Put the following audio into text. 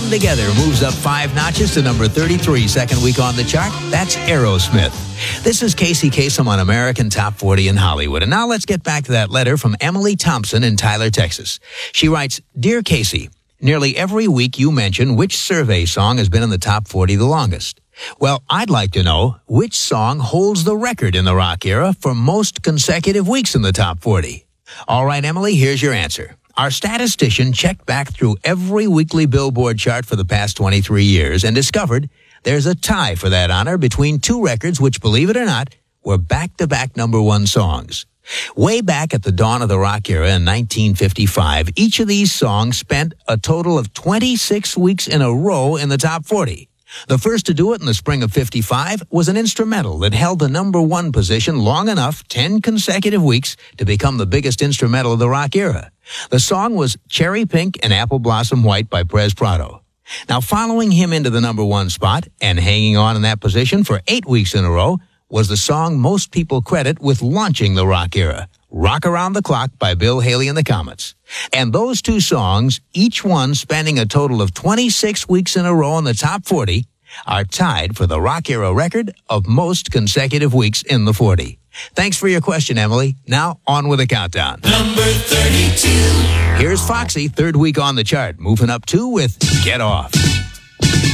Come Together moves up 5 notches to number 33, second week on the chart. That's Aerosmith. This is Casey Kasem on American Top 40 in Hollywood. And now let's get back to that letter from Emily Thompson in Tyler, Texas. She writes, Dear Casey, nearly every week you mention which survey song has been in the top 40 the longest. Well, I'd like to know which song holds the record in the rock era for most consecutive weeks in the top 40. All right, Emily, here's your answer. Our statistician checked back through every weekly Billboard chart for the past 23 years and discovered there's a tie for that honor between two records which, believe it or not, were back-to-back number one songs. Way back at the dawn of the rock era in 1955, each of these songs spent a total of 26 weeks in a row in the top 40. The first to do it in the spring of 55 was an instrumental that held the number one position long enough, 10 consecutive weeks, to become the biggest instrumental of the rock era. The song was Cherry Pink and Apple Blossom White by Perez Prado. Now, following him into the number one spot and hanging on in that position for 8 weeks in a row was the song most people credit with launching the rock era, Rock Around the Clock by Bill Haley and the Comets. And those two songs, each one spending a total of 26 weeks in a row in the top 40, are tied for the rock era record of most consecutive weeks in the 40. Thanks for your question, Emily. Now, on with the countdown. Number 32. Here's Foxy, third week on the chart, moving up 2 with Get Off.